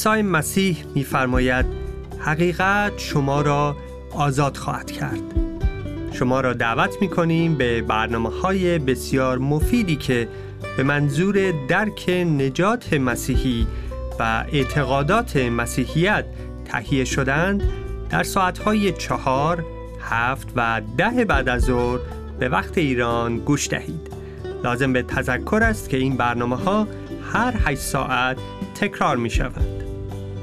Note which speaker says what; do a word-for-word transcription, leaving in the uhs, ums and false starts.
Speaker 1: عیسی مسیح می‌فرماید حقیقت شما را آزاد خواهد کرد. شما را دعوت می‌کنیم به برنامه‌های بسیار مفیدی که به منظور درک نجات مسیحی و اعتقادات مسیحیت تهیه شدند در ساعت‌های چهار، هفت و ده بعد از ظهر به وقت ایران گوش دهید. لازم به تذکر است که این برنامه‌ها هر هشت ساعت تکرار می‌شوند.